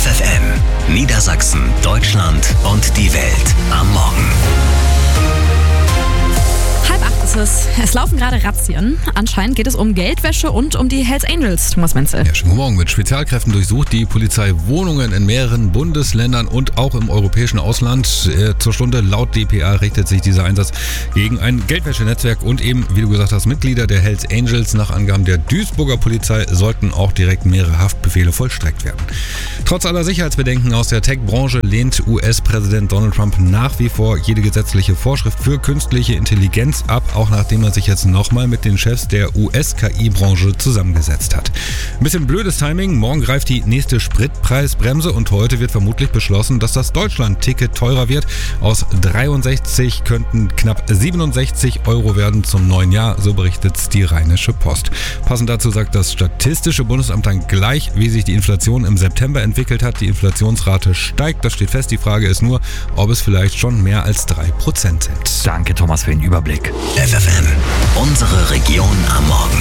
FFN, Niedersachsen, Deutschland und die Welt am Morgen. 7:30 ist es. Es laufen gerade Razzien. Anscheinend geht es um Geldwäsche und um die Hells Angels, Thomas Menzel. Ja, schönen guten Morgen. Mit Spezialkräften durchsucht die Polizei Wohnungen in mehreren Bundesländern und auch im europäischen Ausland. Zur Stunde laut dpa richtet sich dieser Einsatz gegen ein Geldwäschenetzwerk und eben, wie du gesagt hast, Mitglieder der Hells Angels. Nach Angaben der Duisburger Polizei sollten auch direkt mehrere Haftbefehle vollstreckt werden. Trotz aller Sicherheitsbedenken aus der Tech-Branche lehnt US-Präsident Donald Trump nach wie vor jede gesetzliche Vorschrift für künstliche Intelligenz ab, auch nachdem er sich jetzt nochmal mit den Chefs der US-KI-Branche zusammengesetzt hat. Ein bisschen blödes Timing, morgen greift die nächste Spritpreisbremse und heute wird vermutlich beschlossen, dass das Deutschland-Ticket teurer wird. Aus 63 könnten knapp 67 € werden zum neuen Jahr, so berichtet die Rheinische Post. Passend dazu sagt das Statistische Bundesamt dann gleich, wie sich die Inflation im September entwickelt hat. Die Inflationsrate steigt, das steht fest. Die Frage ist nur, ob es vielleicht schon mehr als 3% sind. Danke, Thomas, für den Überblick. FFN, unsere Region am Morgen.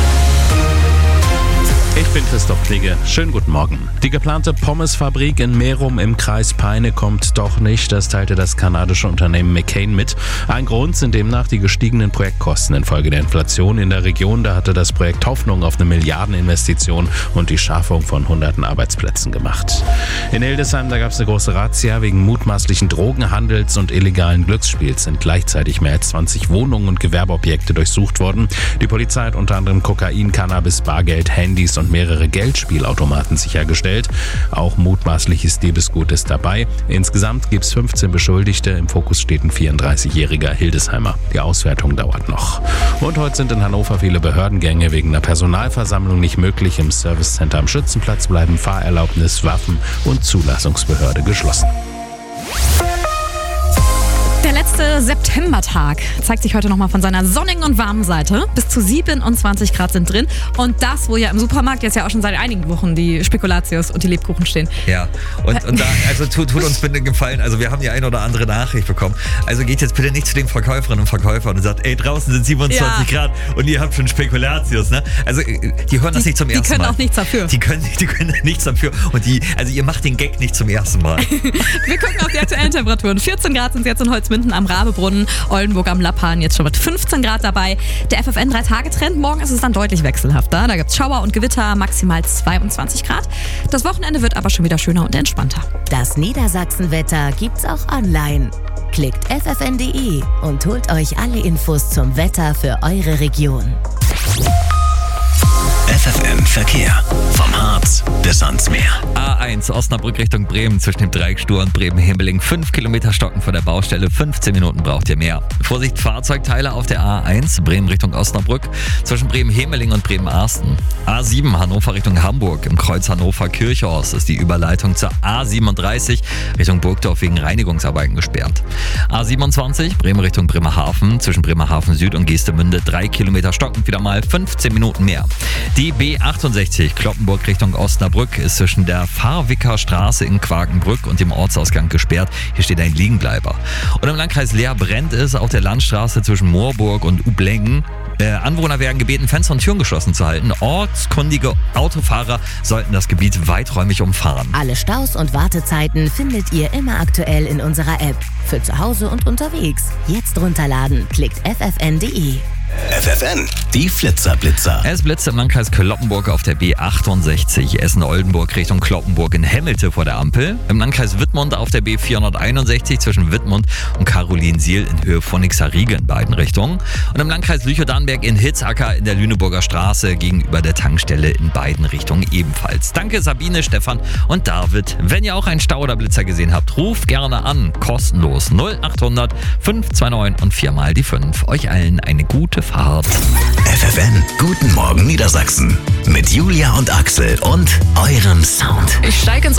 Ich bin Christoph Kriege. Schönen guten Morgen. Die geplante Pommesfabrik in Merum im Kreis Peine kommt doch nicht. Das teilte das kanadische Unternehmen McCain mit. Ein Grund sind demnach die gestiegenen Projektkosten infolge der Inflation in der Region. Da hatte das Projekt Hoffnung auf eine Milliardeninvestition und die Schaffung von hunderten Arbeitsplätzen gemacht. In Hildesheim, da gab es eine große Razzia wegen mutmaßlichen Drogenhandels und illegalen Glücksspiels. Sind gleichzeitig mehr als 20 Wohnungen und Gewerbeobjekte durchsucht worden. Die Polizei hat unter anderem Kokain, Cannabis, Bargeld, Handys und mehrere Geldspielautomaten sichergestellt. Auch mutmaßliches Diebesgut ist dabei. Insgesamt gibt es 15 Beschuldigte. Im Fokus steht ein 34-jähriger Hildesheimer. Die Auswertung dauert noch. Und heute sind in Hannover viele Behördengänge wegen einer Personalversammlung nicht möglich. Im Servicecenter am Schützenplatz bleiben Fahrerlaubnis, Waffen und Zulassungsbehörde geschlossen. Der letzte Septembertag zeigt sich heute nochmal von seiner sonnigen und warmen Seite. Bis zu 27 Grad sind drin. Und das, wo ja im Supermarkt jetzt ja auch schon seit einigen Wochen die Spekulatius und die Lebkuchen stehen. Ja, und da, also tut uns bitte einen Gefallen. Also wir haben die ein oder andere Nachricht bekommen. Also geht jetzt bitte nicht zu den Verkäuferinnen und Verkäufern und sagt, ey, draußen sind 27 Grad und ihr habt schon Spekulatius, ne? Also die hören das nicht zum ersten Mal. Die können auch nichts dafür. Die können nichts dafür. Und also ihr macht den Gag nicht zum ersten Mal. Wir gucken auf die aktuellen Temperaturen. 14 Grad sind es jetzt in Holzminden am Rabebrunnen, Oldenburg am Lappan, jetzt schon mit 15 Grad dabei. Der FFN 3-Tage-Trend, morgen ist es dann deutlich wechselhafter. Da gibt es Schauer und Gewitter, maximal 22 Grad. Das Wochenende wird aber schon wieder schöner und entspannter. Das Niedersachsen-Wetter gibt's auch online. Klickt ffn.de und holt euch alle Infos zum Wetter für eure Region. FFN Verkehr. Vom Harz bis ans Meer. A1 Osnabrück Richtung Bremen zwischen dem Dreieck Stur und Bremen-Himmeling. 5 Kilometer stocken vor der Baustelle. 15 Minuten braucht ihr mehr. Vorsicht, Fahrzeugteile auf der A1 Bremen Richtung Osnabrück zwischen Bremen-Himmeling und Bremen-Arsten. A7 Hannover Richtung Hamburg. Im Kreuz Hannover-Kirchhorst ist die Überleitung zur A37 Richtung Burgdorf wegen Reinigungsarbeiten gesperrt. A27 Bremen Richtung Bremerhaven zwischen Bremerhaven Süd und Geestemünde. 3 Kilometer stocken, wieder mal 15 Minuten mehr. Die B68 Cloppenburg Richtung Osnabrück ist zwischen der Fahrwicker Straße in Quakenbrück und dem Ortsausgang gesperrt. Hier steht ein Liegenbleiber. Und im Landkreis Leer brennt es auf der Landstraße zwischen Moorburg und Ublengen. Anwohner werden gebeten, Fenster und Türen geschlossen zu halten. Ortskundige Autofahrer sollten das Gebiet weiträumig umfahren. Alle Staus und Wartezeiten findet ihr immer aktuell in unserer App. Für zu Hause und unterwegs. Jetzt runterladen. Klickt ffn.de. FFN, die Flitzerblitzer. Es blitzt im Landkreis Cloppenburg auf der B68 Essen-Oldenburg Richtung Cloppenburg in Hemmelte vor der Ampel. Im Landkreis Wittmund auf der B461 zwischen Wittmund und Carolinsiel in Höhe von Nixarriege in beiden Richtungen. Und im Landkreis Lüchow-Dannenberg in Hitzacker in der Lüneburger Straße gegenüber der Tankstelle in beiden Richtungen ebenfalls. Danke Sabine, Stefan und David. Wenn ihr auch einen Stau oder Blitzer gesehen habt, ruft gerne an. Kostenlos 0800 529 und 4 mal die 5. Euch allen eine gute Fahrt. FFN, guten Morgen Niedersachsen. Mit Julia und Axel und eurem Sound. Ich steige ins